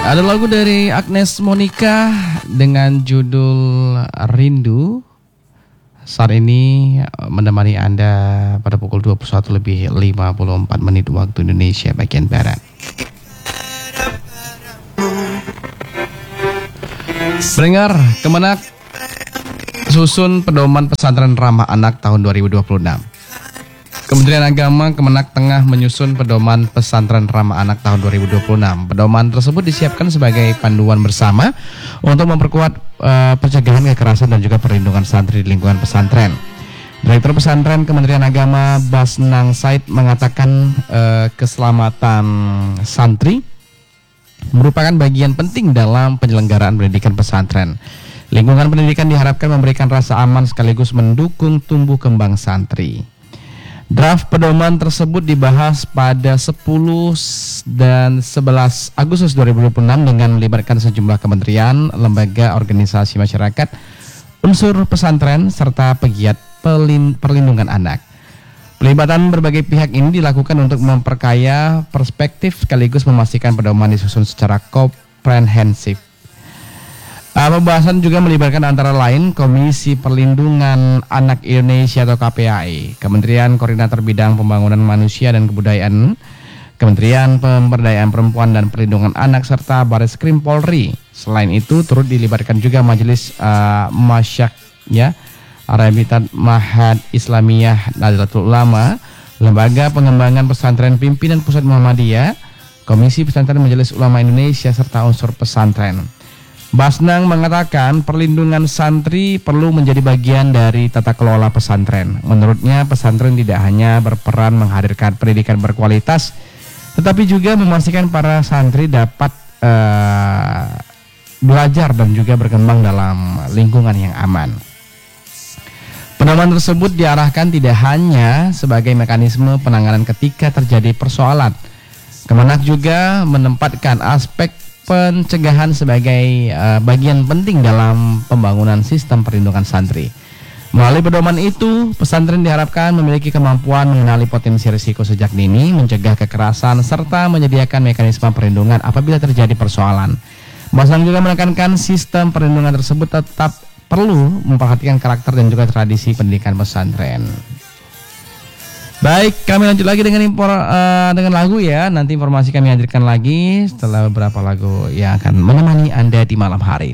Ada lagu dari Agnes Monica dengan judul Rindu. Saat ini menemani Anda pada pukul 21:54 waktu Indonesia bagian Barat. Pendengar, Kemenak susun pedoman pesantren ramah anak tahun 2026. Kementerian Agama Kemenak tengah menyusun pedoman pesantren ramah anak tahun 2026. Pedoman tersebut disiapkan sebagai panduan bersama untuk memperkuat pencegahan kekerasan dan juga perlindungan santri di lingkungan pesantren. Direktur Pesantren Kementerian Agama Basnang Said mengatakan keselamatan santri merupakan bagian penting dalam penyelenggaraan pendidikan pesantren. Lingkungan pendidikan diharapkan memberikan rasa aman sekaligus mendukung tumbuh kembang santri. Draft pedoman tersebut dibahas pada 10 dan 11 Agustus 2026 dengan melibatkan sejumlah kementerian, lembaga, organisasi masyarakat, unsur pesantren, serta pegiat perlindungan anak. Pelibatan berbagai pihak ini dilakukan untuk memperkaya perspektif sekaligus memastikan pedoman disusun secara komprehensif. Pembahasan juga melibatkan antara lain Komisi Perlindungan Anak Indonesia atau KPAI, Kementerian Koordinator Bidang Pembangunan Manusia dan Kebudayaan, Kementerian Pemberdayaan Perempuan dan Perlindungan Anak, serta Bareskrim Polri. Selain itu turut dilibatkan juga Majelis Masyak, Arabitat Mahad Islamiyah Nahdlatul Ulama, Lembaga Pengembangan Pesantren Pimpinan Pusat Muhammadiyah, Komisi Pesantren Majelis Ulama Indonesia, serta unsur pesantren. Basnang mengatakan perlindungan santri perlu menjadi bagian dari tata kelola pesantren. Menurutnya pesantren tidak hanya berperan menghadirkan pendidikan berkualitas, tetapi juga memastikan para santri dapat belajar dan juga berkembang dalam lingkungan yang aman. Pedoman tersebut diarahkan tidak hanya sebagai mekanisme penanganan ketika terjadi persoalan. Kemenak juga menempatkan aspek pencegahan sebagai bagian penting dalam pembangunan sistem perlindungan santri. Melalui pedoman itu, pesantren diharapkan memiliki kemampuan mengenali potensi risiko sejak dini, mencegah kekerasan, serta menyediakan mekanisme perlindungan apabila terjadi persoalan. Basnang juga menekankan sistem perlindungan tersebut tetap perlu memperhatikan karakter dan juga tradisi pendidikan pesantren. Baik, kami lanjut lagi dengan lagu ya. Nanti informasi kami hadirkan lagi setelah beberapa lagu yang akan menemani Anda di malam hari.